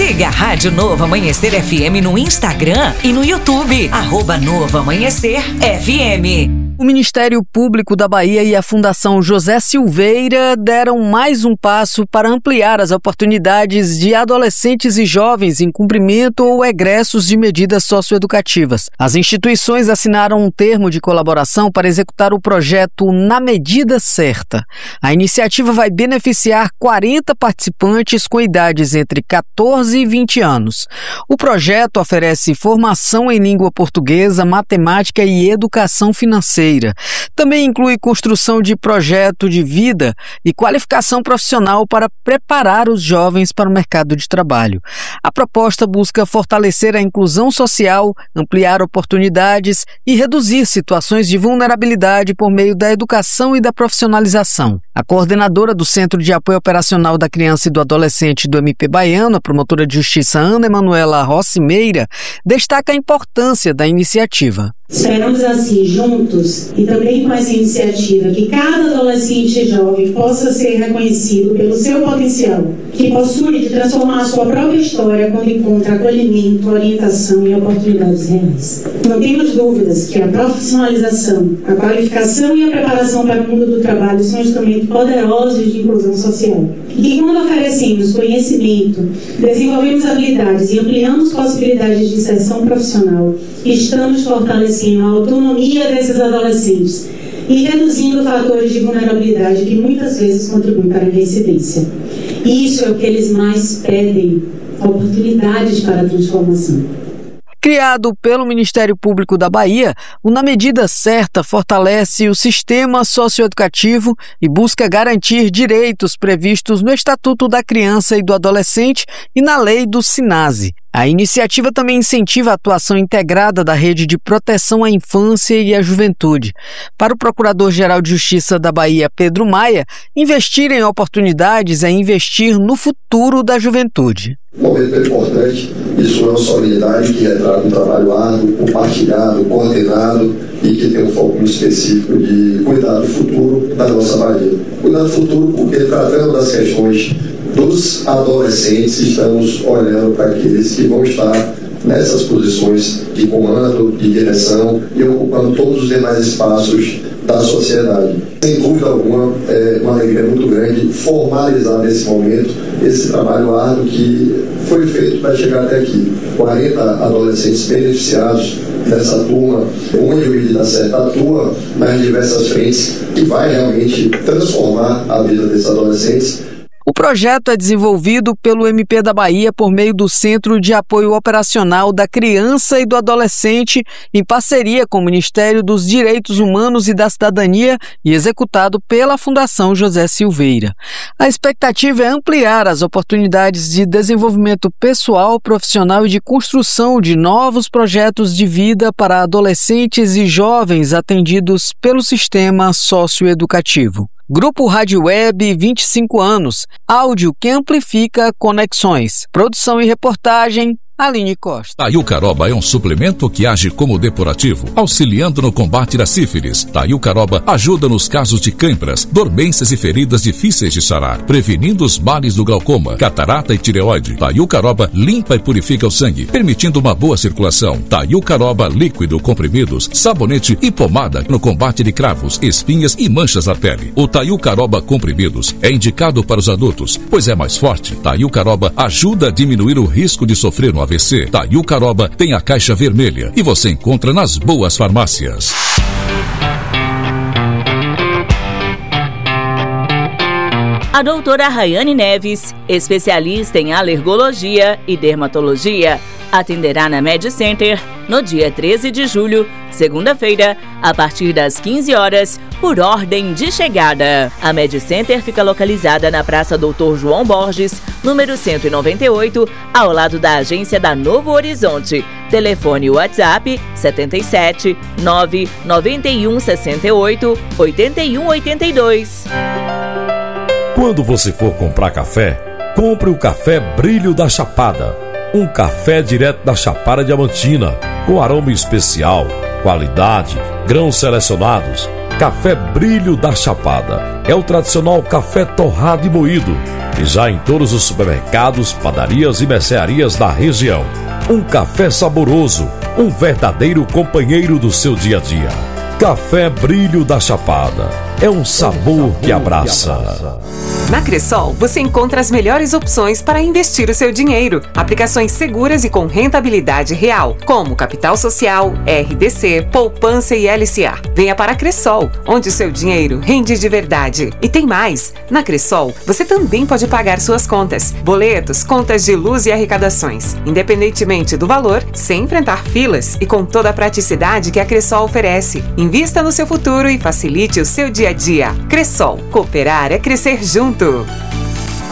Siga a Rádio Novo Amanhecer FM no Instagram e no YouTube, @Novo Amanhecer FM. O Ministério Público da Bahia e a Fundação José Silveira deram mais um passo para ampliar as oportunidades de adolescentes e jovens em cumprimento ou egressos de medidas socioeducativas. As instituições assinaram um termo de colaboração para executar o projeto Na Medida Certa. A iniciativa vai beneficiar 40 participantes com idades entre 14 e 20 anos. O projeto oferece formação em língua portuguesa, matemática e educação financeira. Também inclui construção de projeto de vida e qualificação profissional para preparar os jovens para o mercado de trabalho. A proposta busca fortalecer a inclusão social, ampliar oportunidades e reduzir situações de vulnerabilidade por meio da educação e da profissionalização. A coordenadora do Centro de Apoio Operacional da Criança e do Adolescente do MP Baiano, a promotora de justiça Ana Emanuela Rossi Meira, destaca a importância da iniciativa. Esperamos assim, juntos, e também com essa iniciativa, que cada adolescente e jovem possa ser reconhecido pelo seu potencial, que possui de transformar a sua própria história quando encontra acolhimento, orientação e oportunidades reais. Não temos dúvidas que a profissionalização, a qualificação e a preparação para o mundo do trabalho são instrumentos poderosos de inclusão social. E que quando oferecemos conhecimento, desenvolvemos habilidades e ampliamos possibilidades de inserção profissional, estamos fortalecendo a autonomia desses adolescentes e reduzindo fatores de vulnerabilidade que muitas vezes contribuem para a reincidência. Isso é o que eles mais pedem, oportunidades para a transformação. Criado pelo Ministério Público da Bahia, o Na Medida Certa fortalece o sistema socioeducativo e busca garantir direitos previstos no Estatuto da Criança e do Adolescente e na Lei do SINASE. A iniciativa também incentiva a atuação integrada da Rede de Proteção à Infância e à Juventude. Para o Procurador-Geral de Justiça da Bahia, Pedro Maia, investir em oportunidades é investir no futuro da juventude. Um momento é importante, isso é uma solidariedade que retrata um trabalho árduo, compartilhado, coordenado e que tem um foco muito específico de cuidar do futuro da nossa Bahia. Cuidar do futuro porque, tratando das questões dos adolescentes, estamos olhando para aqueles que vão estar nessas posições de comando, de direção e ocupando todos os demais espaços da sociedade. Sem dúvida alguma, é uma alegria muito grande formalizar nesse momento esse trabalho árduo que foi feito para chegar até aqui. 40 adolescentes beneficiados dessa turma, onde o Medida Certa atua nas diversas frentes e vai realmente transformar a vida desses adolescentes. O projeto é desenvolvido pelo MP da Bahia por meio do Centro de Apoio Operacional da Criança e do Adolescente, em parceria com o Ministério dos Direitos Humanos e da Cidadania e executado pela Fundação José Silveira. A expectativa é ampliar as oportunidades de desenvolvimento pessoal, profissional e de construção de novos projetos de vida para adolescentes e jovens atendidos pelo sistema socioeducativo. Grupo Rádio Web, 25 anos. Áudio que amplifica conexões. Produção e reportagem, Aline Costa. Taiucaroba é um suplemento que age como depurativo, auxiliando no combate da sífilis. Taiucaroba ajuda nos casos de cãibras, dormências e feridas difíceis de sarar, prevenindo os males do glaucoma, catarata e tireoide. Taiucaroba limpa e purifica o sangue, permitindo uma boa circulação. Taiucaroba líquido, comprimidos, sabonete e pomada no combate de cravos, espinhas e manchas na pele. O Taiucaroba comprimidos é indicado para os adultos, pois é mais forte. Taiucaroba ajuda a diminuir o risco de sofrer um AVC. Taiucaroba tem a caixa vermelha e você encontra nas boas farmácias. A doutora Rayane Neves, especialista em alergologia e dermatologia, atenderá na MedCenter no dia 13 de julho, segunda-feira, a partir das 15 horas, por ordem de chegada. A MedCenter fica localizada na Praça Dr. João Borges, número 198, ao lado da agência da Novo Horizonte. Telefone WhatsApp 77 991 68 81 82. Quando você for comprar café, compre o Café Brilho da Chapada. Um café direto da Chapada Diamantina, com aroma especial, qualidade, grãos selecionados. Café Brilho da Chapada é o tradicional café torrado e moído, e já em todos os supermercados, padarias e mercearias da região. Um café saboroso, um verdadeiro companheiro do seu dia a dia. Café Brilho da Chapada. É um sabor que abraça. Na Cressol, você encontra as melhores opções para investir o seu dinheiro. Aplicações seguras e com rentabilidade real, como Capital Social, RDC, Poupança e LCA. Venha para a Cressol, onde o seu dinheiro rende de verdade. E tem mais! Na Cressol, você também pode pagar suas contas, boletos, contas de luz e arrecadações, independentemente do valor, sem enfrentar filas e com toda a praticidade que a Cressol oferece. Invista no seu futuro e facilite o seu dia a dia. Cressol, cooperar é crescer junto.